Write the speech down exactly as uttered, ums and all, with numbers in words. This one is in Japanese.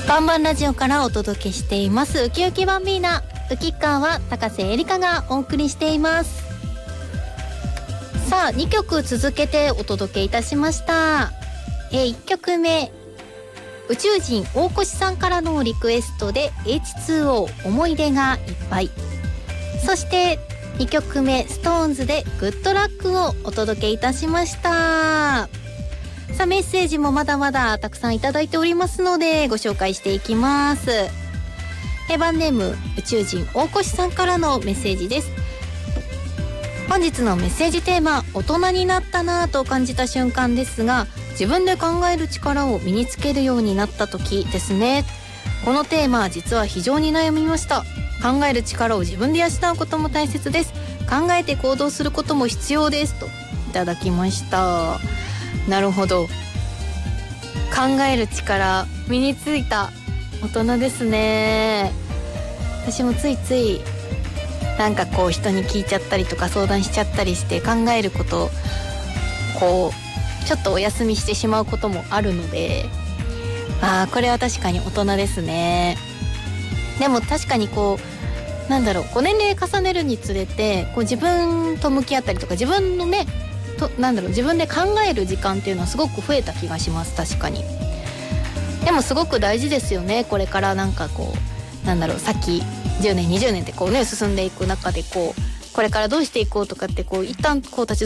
バンバンラジオからお届けしていますウキウキバンビーナ。ウキッカーは高瀬エリカがお送りしています。さあにきょく続けてお届けいたしました。えいっきょくめ、宇宙人大越さんからのリクエストで エイチツーオー 思い出がいっぱい。そしてにきょくめ、ストーンズでグッドラックをお届けいたしました。さあメッセージもまだまだたくさんいただいておりますのでご紹介していきます。えバンネーム宇宙人大越さんからのメッセージです。本日のメッセージテーマ、大人になったなぁと感じた瞬間ですが、自分で考える力を身につけるようになった時ですね。このテーマ実は非常に悩みました。考える力を自分で養うことも大切です。考えて行動することも必要ですといただきました。なるほど、考える力身についた大人ですね。私もついついなんかこう人に聞いちゃったりとか相談しちゃったりして考えることをこうちょっとお休みしてしまうこともあるので、あーこれは確かに大人ですね。でも確かにこうなんだろう、こう年齢重ねるにつれてこう自分と向き合ったりとか自分のねとなんだろう自分で考える時間っていうのはすごく増えた気がします。確かに。でもすごく大事ですよね。これからなんかこうなんだろう先じゅうねんにじゅうねんってこうね進んでいく中でこうこれからどうしていこうとかってこう一旦こう立ち